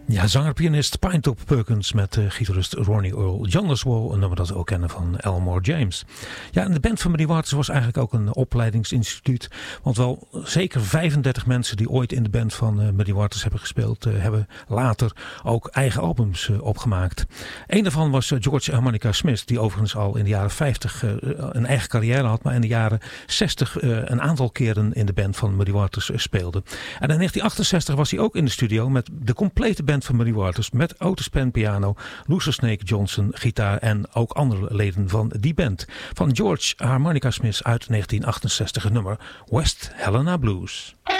Ja, zanger-pianist Pinetop Perkins met gitarist Ronnie Earl Jonderswall, een nummer dat we ook kennen van Elmore James. Ja, en de band van Muddy Waters was eigenlijk ook een opleidingsinstituut, want wel zeker 35 mensen die ooit in de band van Muddy Waters hebben gespeeld, hebben later ook eigen albums opgemaakt. Een daarvan was George Harmonica Smith, die overigens al in de jaren 50 een eigen carrière had, maar in de jaren 60 een aantal keren in de band van Muddy Waters speelde. En in 1968 was hij ook in de studio met de complete band van Muddy Waters, met Otis Penn piano, Luther Snake Johnson gitaar en ook andere leden van die band. Van George Harmonica Smith uit 1968 het nummer West Helena Blues.